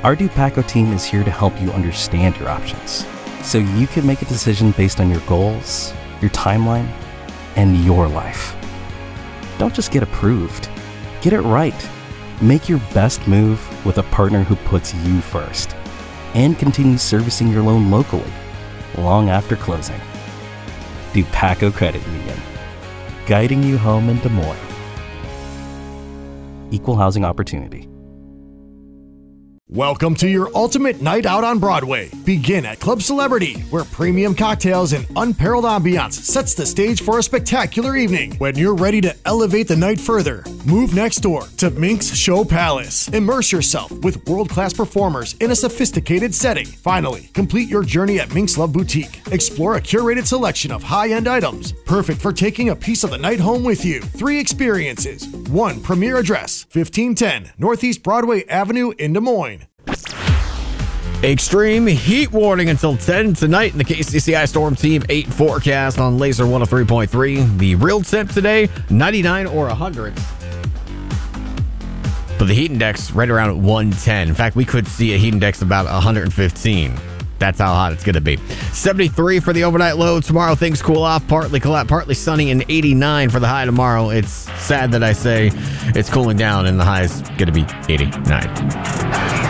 Our Dupaco team is here to help you understand your options, so you can make a decision based on your goals, your timeline, and your life. Don't just get approved. Get it right. Make your best move with a partner who puts you first and continues servicing your loan locally long after closing. Dupaco Credit Union, guiding you home in Des Moines. Equal housing opportunity. Welcome to your ultimate night out on Broadway. Begin at Club Celebrity, where premium cocktails and unparalleled ambiance sets the stage for a spectacular evening. When you're ready to elevate the night further, move next door to Minx Show Palace. Immerse yourself with world-class performers in a sophisticated setting. Finally, complete your journey at Minx Love Boutique. Explore a curated selection of high-end items, perfect for taking a piece of the night home with you. 3 experiences, 1 premier address, 1510 Northeast Broadway Avenue in Des Moines. Extreme heat warning until 10 tonight in the KCCI Storm Team 8 forecast on Laser 103.3. The real temp today, 99 or 100. But the heat index right around 110. In fact, we could see a heat index about 115. That's how hot it's going to be. 73 for the overnight low. Tomorrow things cool off, partly sunny, and 89 for the high tomorrow. It's sad that I say it's cooling down and the high is going to be 89.